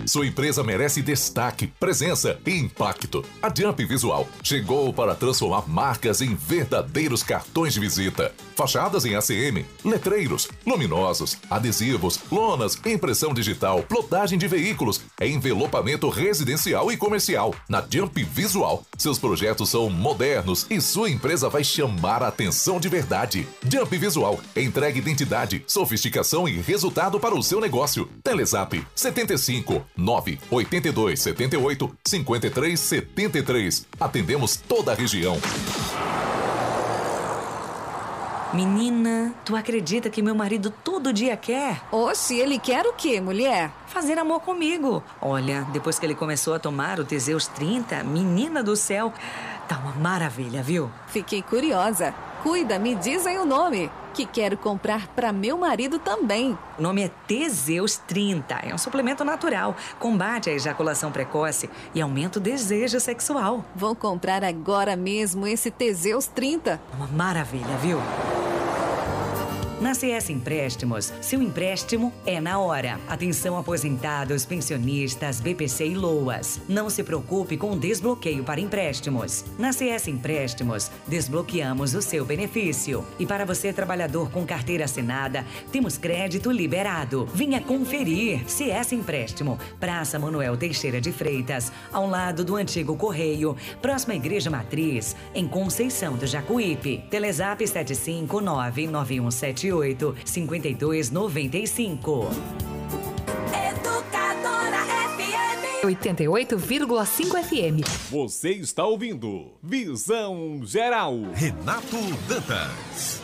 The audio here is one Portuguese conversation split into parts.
Sua empresa merece destaque, presença e impacto. A Jump Visual chegou para transformar marcas em verdadeiros cartões de visita. Fachadas em ACM, letreiros, luminosos, adesivos, lonas, impressão digital, plotagem de veículos, envelopamento residencial e comercial. Na Jump Visual, seus projetos são modernos e sua empresa vai chamar a atenção de verdade. Jump Visual entrega identidade, sofisticação e resultado para o seu negócio. Telezap 75 982 78 53 73. Atendemos toda a região. Menina, tu acredita que meu marido todo dia quer? Oxe, ele quer o quê, mulher? Fazer amor comigo. Olha, depois que ele começou a tomar o Teseus 30, menina do céu, tá uma maravilha, viu? Fiquei curiosa. Cuida, me diz aí o nome, que quero comprar para meu marido também. O nome é Teseus 30. É um suplemento natural. Combate a ejaculação precoce e aumenta o desejo sexual. Vou comprar agora mesmo esse Teseus 30. Uma maravilha, viu? Na CS Empréstimos, seu empréstimo é na hora. Atenção aposentados, pensionistas, BPC e LOAS. Não se preocupe com o desbloqueio para empréstimos. Na CS Empréstimos, desbloqueamos o seu benefício. E para você, trabalhador com carteira assinada, temos crédito liberado. Venha conferir. CS Empréstimo, Praça Manuel Teixeira de Freitas, ao lado do antigo Correio, próxima à Igreja Matriz, em Conceição do Jacuípe. Telezap 7599178 5295. Educadora FM 88,5 FM. Você está ouvindo Visão Geral. Renato Dantas.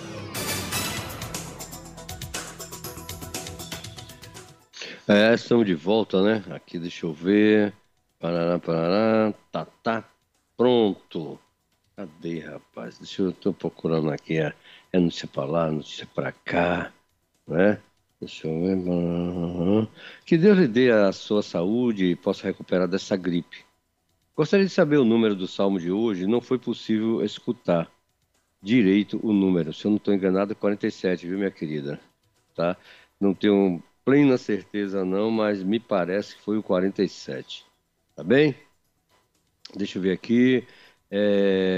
Estamos de volta, né? Aqui, deixa eu ver. Parará. Tá pronto. Cadê, rapaz? Eu tô procurando aqui. É notícia pra lá, notícia pra cá, né? Deixa eu ver. Que Deus lhe dê a sua saúde e possa recuperar dessa gripe. Gostaria de saber o número do salmo de hoje. Não foi possível escutar direito o número. Se eu não estou enganado, é 47, viu, minha querida? Tá? Não tenho plena certeza não, mas me parece que foi o 47. Tá bem? Deixa eu ver aqui.